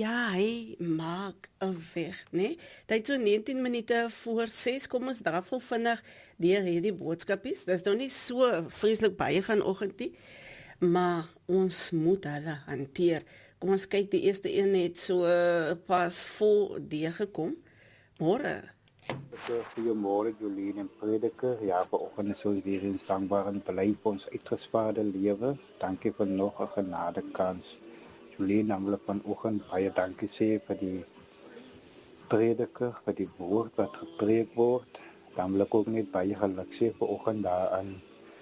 ja, hy maak 'n weg, né? Dit so 19 minute voor 6, kom ons drafel vinnig deur hierdie boodskapies. Dis nou nie so vreeslik baie vanoggend nie, maar ons moet hulle hanteer. Kom ons kyk, die eerste een het so pas voor die gekom. Môre. Goeiemôre Jolien en Prediker. Ja, vanoggend is ons weer in dankbaar en bly vir ons uitgespaarde lewe. Dankie vir nog 'n genadekans. Jolien, namelijk vanoggend baie dankie sê vir die Prediker, vir die woord wat gepreek word. Dan wil ek ook net baie geluk sê vanoggend daar aan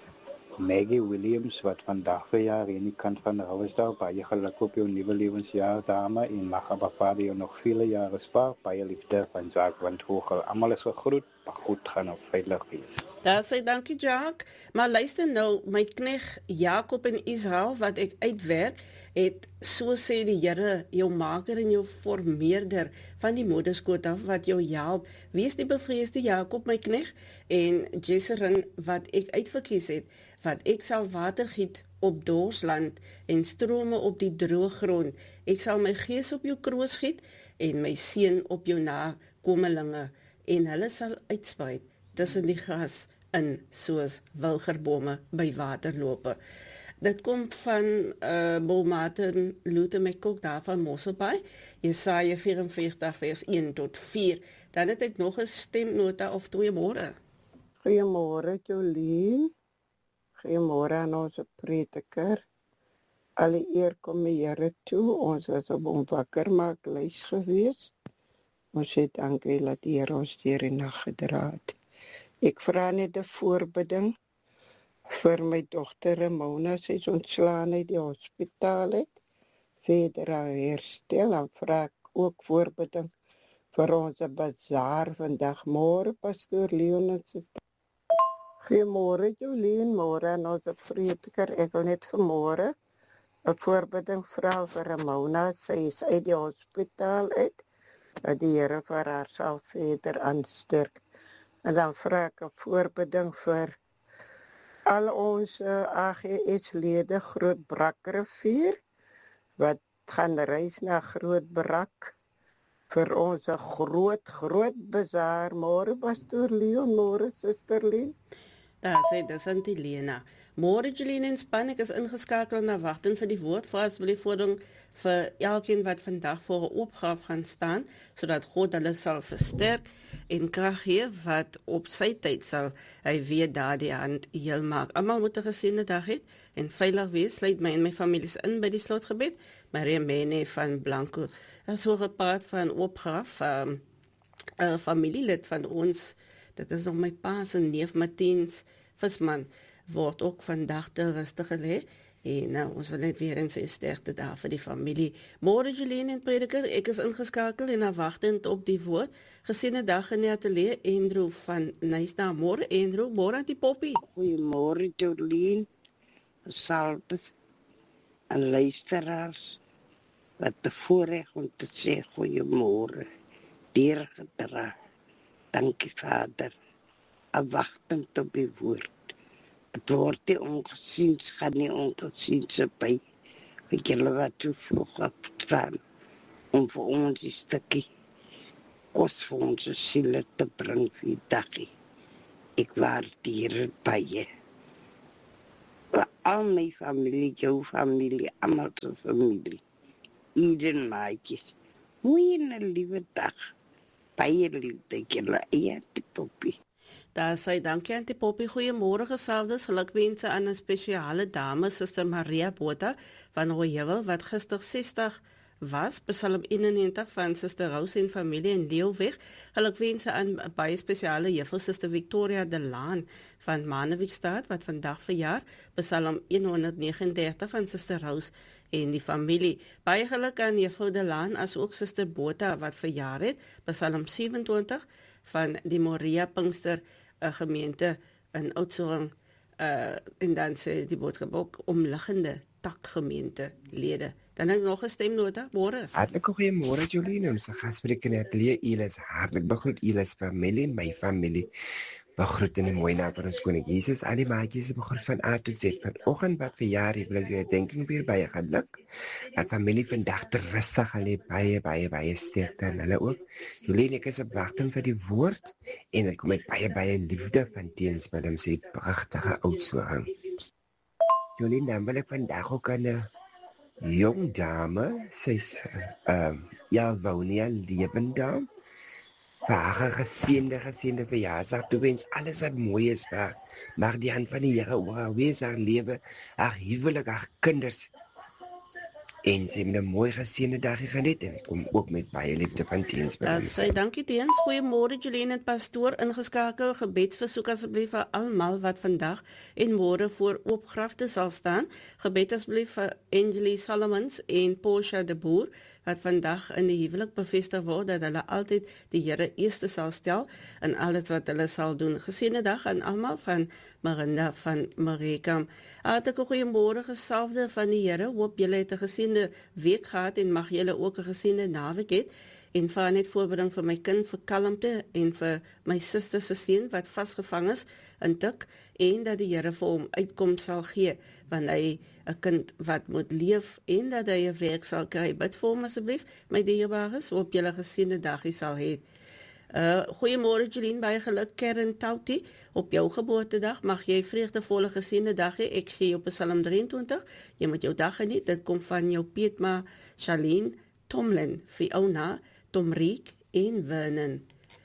Maggie Williams wat vandag verjaar in die kant van Rouwesdal. Baie geluk op jou nuwe lewensjaar, dame, en mag Abba Vader jou nog vele jare spaar. Baie liefde van Jacques van Vogel. Almal is gegroet, maar goed gaan op veilig wees. Daar sê dankie Jacques, maar luister nou, my knegt Jakob in Israel wat ek uitwerk, het so sê die Here, jou maker en jou formeerder van die moederskoot af wat jou help. Wees die bevreesde Jakob my knegt en Jesserin wat ek uitverkies het, wat ek sal water giet op dorsland en strome op die droë grond. Ek sal my gees op jou kroos giet en my seën op jou nakomelinge en hulle sal uitspuit tussen die gras in soos wilgerbome by waterlope. Dit kom van Martin Luther McCook daar van Mosselbaai, Jesaja 44 vers 1 tot 4. Dan het ek nog 'n stemnota of twee môre. Goeiemôre Jolien. Goeiemôre aan ons prediker. Alle eer kom die Here toe. Ons is op hom wakker maak lys gewees. Ons sê dankie dat die Here ons deur die nag gedra het. Ek vra net 'n voorbidding vir my dogter Ramona, sy is ontslaan uit die hospitaal uit. Verder herstel en vra ek ook voorbidding vir ons bazaar vandag môre, pastoor Leon en suster. Goeiemôre Jolien, môre aan ons prediker. Ek wil net vanmôre 'n voorbidding vra vir Ramona, sy is uit die hospitaal uit. Dat die Here vir haar sal verder aansterk. En dan vra ek 'n voorbidding vir al ons AGS-lede Grootbrakrivier wat gaan reis na Grootbrak vir ons groot bazaar. Môre pastoor Leon, môre suster Lien. Daar sê dis Antilena. Môre Jeline en span, ek is ingeskakel na wagting vir die woord. Vra asseblief voording vir elkeen wat vandag voor 'n opgawe gaan staan, sodat God hulle sal versterk en krag gee wat op sy tyd sal hy weer daardie hand heel maak. Almal moet 'n geseënde dag hê en veilig wees. Sluit my en my families in by die slotgebed. Maria Mene van Blanco. As hoor 'n paar van opgawe, 'n familielid van ons, dit is nog my pa se neef Martiens Visman, word ook vandag te rustig gelê. En ons wil net weer in sy sterkte daar vir die familie. Môre Jeline en Prediker, ek is ingeskakel en afwagtend op die woord. Geseënde dag in die ateljee, Andrew van Nysna. Môre Andrew, môre aan die Poppy. Goeiemôre Jolien, salbes en luisteraars wat te voorreg om te sê goeiemôre. Deur gedra. Dankie Vader. Afwagtend op die woord. Het word die ongesiens, gaan nie ongesiens by. Weet julle wat toe vroeg opstaan om vir ons die stukkie kos vir ons siele te bring vir die dagie. Ek waardeer het baie. Al my familie, jou familie, almal se familie. Iedereen maatjies. Mooi 'n liewe dag. Baie liefde julle, die Poppy. Daar sê dankie aan die Poppy. Goeiemôre geseldes. Gelukwense aan 'n spesiale dame, Suster Maria Botha van Rooiwel wat gister 60 was. Psalm 91 van Suster Rose en familie in Leeuweg. Gelukwense aan baie spesiale juffrou Suster Victoria de Laan van Manewikstad wat vandag verjaar. Psalm 139 van Suster Rose en die familie. Baie geluk aan juffrou de Laan as ook Suster Botha wat verjaar het. Psalm 27 van die Moria Pinkster gemeente in Oudtshoorn, en dan sê die boodskap ook omliggende takgemeente lede. Dan heb ik nog een stemnota. Môre. Hartelijk goeiemôre Jolien, ons gastspreker in die ateljee Elis. Hartelijk begroet Elis familie, my familie. Begroet in die mooi naam van ons koning Jesus, al die maatjies se begroet van A tot Z. Vanoggend wat verjaar het, wil ek julle denking weer baie geluk. Dat familie vandag te rustig al die baie sterkte en hulle ook. Jolien, ek is op wagting vir die woord en ek kom met baie liefde van Teens Willem se pragtige oudsoring. Jolien, dan wil ek vandag ook aan 'n jong dame, sy's Jalvonia Lewendam, vir haar geseënde verjaarsdag toewens alles wat mooi is vir mag die hand van die Here oor haar wees, haar lewe, haar huwelik, haar kinders. En sy het 'n mooi geseënde dag geniet en kom ook met baie liefde van Teens. Dankie Teens. Goeiemôre Jolien en pastoor ingeskakel. Gebedsversoek asseblief vir almal wat vandag en môre voor oopgrafte sal staan. Gebed asseblief vir Angelie Solomons en Portia de Boer wat vandag in die huwelik bevestig word dat hulle altyd die Here eerste sal stel in alles wat hulle sal doen. Geseënde dag aan almal van Marinda van Marekam. Hartlike goeiemôre gesalfde van die Here. Hoop julle het 'n geseënde week gehad en mag julle ook 'n geseënde naweek hê. En vir net voorbereiding vir my kind vir kalmte en vir my suster se seun wat vasgevang is in Tik en dat die Here vir hom uitkoms sal gee want hy 'n kind wat moet leef en dat hy 'n werk sal kry. Bid vir hom asseblief, my dierbares, hoop julle geseënde dagie sal hê. Goeiemôre Jolien, baie geluk Karen Tauti op jou geboortedag. Mag jy vreugdevolle geseënde dag hê. Ek gee jou Psalm 23. Jy moet jou dag geniet. Dit kom van jou Pietma, Charlene, Tomlin, Fiona, Tomriek en Vernon.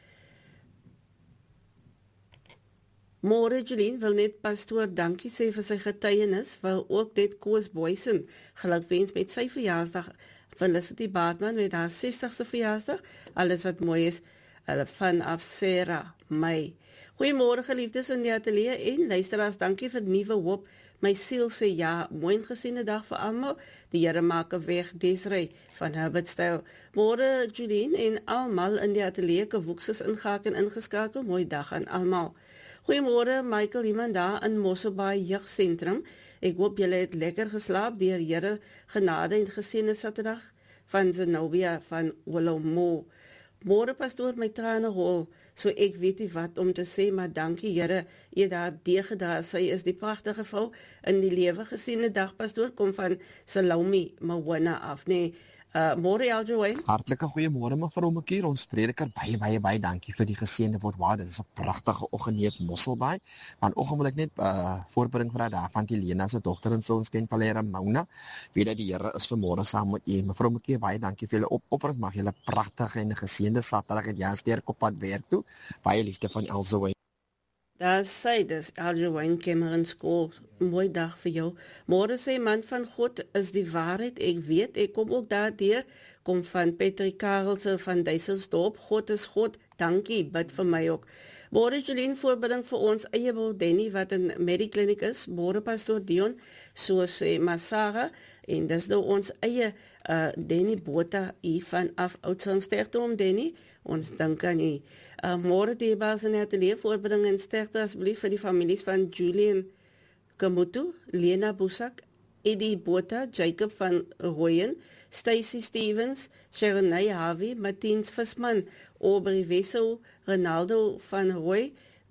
Môre Jolien wil net pastoor dankie sê vir sy getuienis. Wil ook net Koos Boysen gelukwens met sy verjaarsdag. Felicity Baartman met haar 60ste verjaarsdag. Alles wat mooi is. Hulle vanaf Sarah May. Goeiemôre geliefdes in die ateljee en luisteraars, dankie vir nuwe hoop. My siel sê ja, mooi gesiene dag vir almal. Die Here maak 'n weg, Desrey van Herbertstyl. Môre Jolien en almal in die ateljee gewoekses ingehaak en ingeskakel. Mooi dag aan almal. Goeiemôre Michael, iemand daar in Mosselbaai Jeugsentrum. Ek hoop julle het lekker geslaap deur Here genade en gesiene Saterdag van Zenobia van Willowmore. Môre pastoor my trane rol, so ek weet nie wat om te sê, maar dankie Here, jy het daar deegedra, sy is die pragtige vrou in die lewe. Gesiene dag pastoor, kom van Salome Mawana af, nee. Môre Aljoen. Hartlike goeiemôre mevrou Makier, ons prediker, baie dankie vir die geseënde woord. Wow, dit is 'n pragtige oggend hier in Mosselbaai. Vanoggend wil ek net voorbring vir daar van die Lena se dogter en so ons ken Valera Mauna. Weet dat die Here is vanmôre saam met u. Mevrou Makier, baie dankie vir julle opofferings. Mag julle pragtige en geseënde Saterdag het jy sterk op pad werk toe. Baie liefde van Elsa. Daar sê dis Aljoen Cameron School. Mooi dag vir jou. Môre sê man van God is die waarheid. Ek weet, ek kom ook daardeur. Kom van Patrick Karelse van Duiselsdorp. God is God. Dankie, bid vir my ook. Môre Jolien voorbereiding vir ons eie broer Denny wat in Mediclinic is. Môre pastoor Dion, so sê Masara en dis nou ons eie Denny Botha hier vanaf Oudtshoorn. Sterkte om Denny. Ons dink aan u. Môre die baas in die ateljee voorbereiding en sterkte asseblief vir die families van Julian Kamutu, Lena Busak, Eddie Botha, Jacob van Rooyen, Stacy Stevens, Sharonay Harvey, Martiens Visman, Aubrey Wessel, Ronaldo van Roy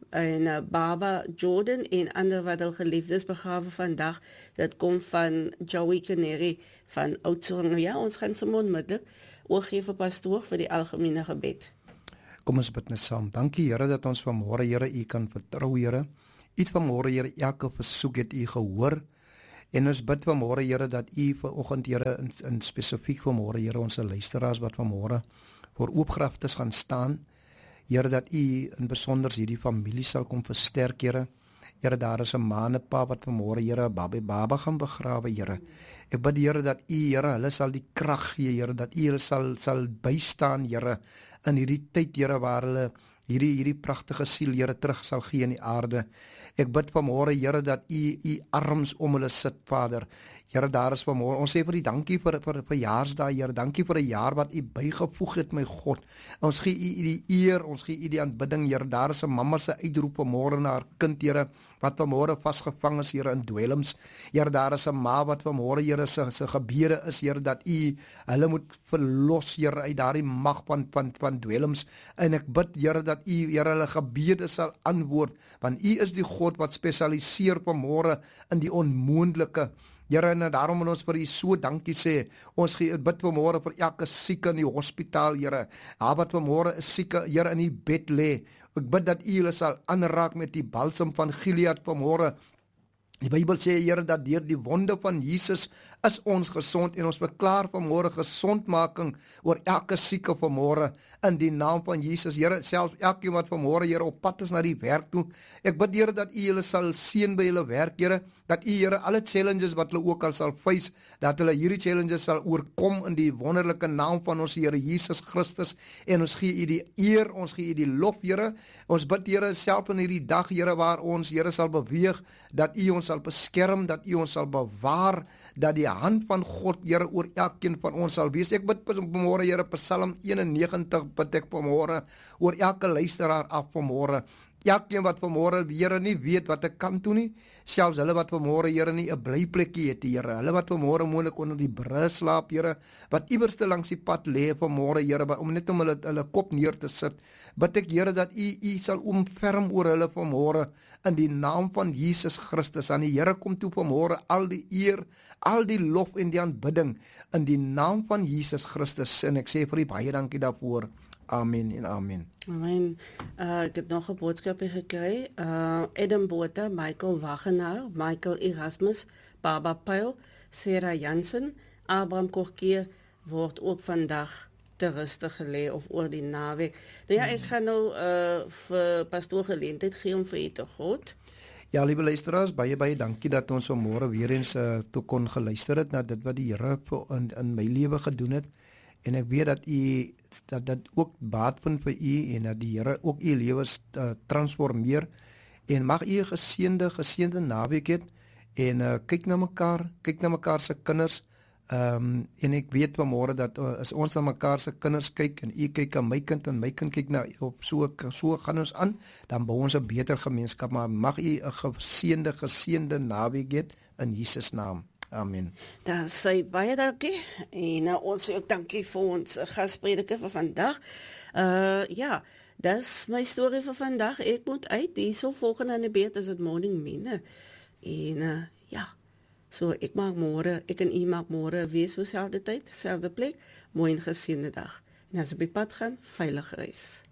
en Baba Jordan en ander wat al geliefdes begrawe vandag. Dit kom van Joey Canary van Oudtshoorn. Ja, ons gaan sommer onmiddellik oorgee vir pastoor vir die algemene gebed. Kom ons bid net saam. Dankie Here dat ons vanmôre Here u kan vertrou Here. U het vanmôre Here elke versoek het u gehoor. En ons bid vanmôre Here dat u vanoggend Here in spesifiek vanmôre Here ons luisteraars wat vanmôre voor oopgraftes gaan staan. Here dat u in besonder hierdie familie sal kom versterk Here. Here daar is 'n manepa wat vanmôre Here baba gaan begrawe Here. Ek bid Here dat u Here hulle sal die krag gee Here, dat u hulle sal bystaan Here in hierdie tyd Here waar hulle hierdie pragtige siel Here terug sal gee in die aarde. Ek bid vanmôre Here dat u arms om hulle sit, Vader. Here, daar is vanmôre. Ons sê vir U dankie vir verjaarsdae, Here. Dankie vir 'n jaar wat U bygevoeg het, my God. Ons gee U die eer, ons gee U die aanbidding, Here. Daar is 'n mamma se uitroep vanmôre na haar kind, Here, wat vanmôre vasgevang is, Here, in dwelms. Here, daar is 'n ma wat vanmôre, Here, se gebede is, Here, dat U hulle moet verlos, Here, uit daardie mag van dwelms. En ek bid, Here, dat U, Here, hulle gebede sal antwoord, want U is die God wat spesialiseer vanmôre in die onmoontlike. Here, en daarom wil ons vir U so dankie sê. Ons bid vanmôre vir elke sieke in die hospitaal, Here. Daar wat vanmôre 'n sieke, Here, in die bed lê. Ek bid dat U hulle sal aanraak met die balsam van Gilead vanmôre. Die Bybel sê, Here, dat deur die wonde van Jesus is ons gesond en ons verklaar vanmôre gesondmaking oor elke sieke vanmôre in die naam van Jesus. Here, selfs elkeen wat vanmôre, Here, op pad is na die werk toe. Ek bid, Here, dat U hulle sal seën by hulle werk, Here, dat U, Here, alle challenges wat hulle ook al sal face, dat hulle hierdie challenges sal oorkom in die wonderlike naam van ons Here Jesus Christus. En ons gee U die eer, ons gee U die lof, Here. Ons bid, Here, self in hierdie dag, Here, waar ons, Here, sal beweeg, dat U ons sal beskerm, dat U ons sal bewaar, dat die hand van God, Here, oor elkeen van ons sal wees. Ek bid vanmôre, Here, Psalm 91 bid ek vanmôre oor elke luisteraar af vanmôre. Elkeen wat vanmôre, Here, nie weet wat ek kan doen nie, selfs hulle wat vanmôre, Here, nie 'n blyplekkie het, Here, hulle wat vanmôre moontlik onder die brug slaap, Here, wat iewerste langs die pad lê vanmôre, Here, om net om hulle kop neer te sit, bid ek, Here, dat U sal omferm oor hulle vanmôre in die naam van Jesus Christus. Aan die Here kom toe vanmôre al die eer, al die lof en die aanbidding in die naam van Jesus Christus. En ek sê vir U baie dankie daarvoor. Amen en amen. Amen. Ek het nog 'n boodskap gekry. Adam Botha, Michael Wagenaar, Michael Erasmus, Baba Pyl, Sarah Jansen, Abraham Korkier word ook vandag te rustig gelê of oor die naweek. Nou ja, ek gaan nou vir pastoor geleentheid gee om vir U te groet. Ja, lieve luisteraars, baie dankie dat ons vanmôre weer eens toe kon geluister het na dit wat die Here in my lewe gedoen het. En ek weet dat U dat ook baat vind vir U en dat die Here ook U lewens transformeer. En mag U 'n geseënde naweek hê en kyk na mekaar se kinders. En ek weet vanmôre dat as ons na mekaar se kinders kyk en U kyk aan my kind en my kind kyk na op so gaan ons aan, dan bou ons 'n beter gemeenskap. Maar mag U 'n geseënde naweek hê in Jesus naam. Amen. Dan sê baie dankie en ons sê ook dankie vir ons gasprediker vir vandag. Ja, dis my storie vir vandag. Ek moet uit. Hierso volgende in die beurt is dit morning mine. En ja, so ek en u maak môre weer so selfde tyd, selfde plek. Mooi en geseënde dag. En as jy op die pad gaan, veilig reis.